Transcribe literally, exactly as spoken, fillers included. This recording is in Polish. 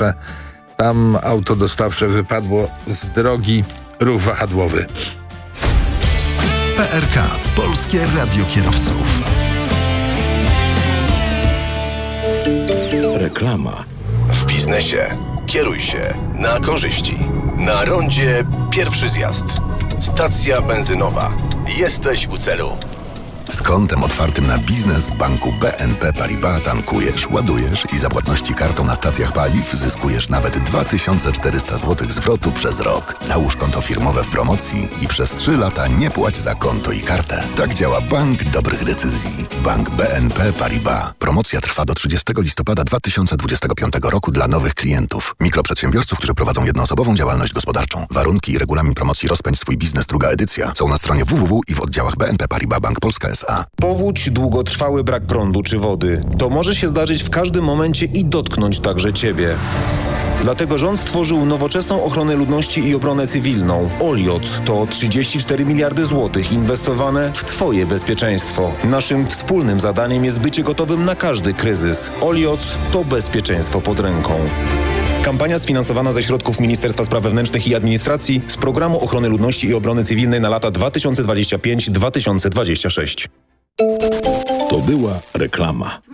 zawsze. Tam auto dostawcze wypadło z drogi, ruch wahadłowy. P R K. Polskie Radio Kierowców. Reklama. W biznesie kieruj się na korzyści. Na rondzie pierwszy zjazd. Stacja benzynowa. Jesteś u celu. Z kontem otwartym na biznes banku B N P Paribas tankujesz, ładujesz i za płatności kartą na stacjach paliw zyskujesz nawet dwa tysiące czterysta złotych zwrotu przez rok. Załóż konto firmowe w promocji i przez trzy lata nie płać za konto i kartę. Tak działa bank dobrych decyzji. Bank B N P Paribas. Promocja trwa do trzydziestego listopada dwa tysiące dwudziestego piątego roku dla nowych klientów. Mikroprzedsiębiorców, którzy prowadzą jednoosobową działalność gospodarczą. Warunki i regulamin promocji Rozpędź swój biznes druga edycja są na stronie w w w i w oddziałach B N P Paribas Bank Polska S A. Powódź, długotrwały brak prądu czy wody. To może się zdarzyć w każdym momencie i dotknąć także Ciebie. Dlatego rząd stworzył nowoczesną ochronę ludności i obronę cywilną. Oliot to trzydzieści cztery miliardy złotych inwestowane w Twoje bezpieczeństwo. Naszym wspólnym zadaniem jest bycie gotowym na każdy kryzys. Oliot to bezpieczeństwo pod ręką. Kampania sfinansowana ze środków Ministerstwa Spraw Wewnętrznych i Administracji z Programu Ochrony Ludności i Obrony Cywilnej na lata dwa tysiące dwudziesty piąty do dwa tysiące dwudziestego szóstego. To była reklama.